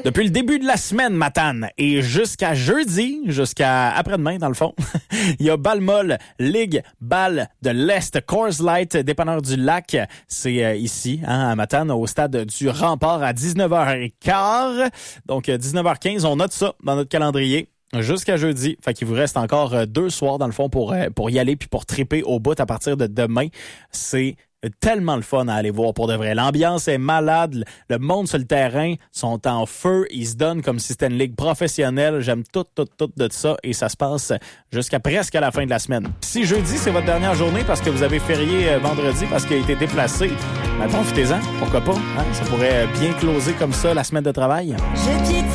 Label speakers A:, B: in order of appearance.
A: Depuis le début de la semaine, Matane, et jusqu'à jeudi, jusqu'à après-demain, dans le fond, il y a Balmol, Ligue Bal de l'Est, Coors Light, dépanneur du Lac. C'est ici, à Matane, au stade du Rempart à 19h15. Donc, 19h15, on note ça dans notre calendrier. Jusqu'à jeudi. Fait qu'il vous reste encore 2 soirs, dans le fond, pour y aller puis pour triper au bout à partir de demain. C'est tellement le fun à aller voir pour de vrai. L'ambiance est malade. Le monde sur le terrain sont en feu. Ils se donnent comme si c'était une ligue professionnelle. J'aime tout de ça. Et ça se passe jusqu'à presque à la fin de la semaine. Si jeudi, c'est votre dernière journée parce que vous avez férié vendredi parce qu'il a été déplacé, ben profitez-en. Pourquoi pas? Hein? Ça pourrait bien closer comme ça la semaine de travail.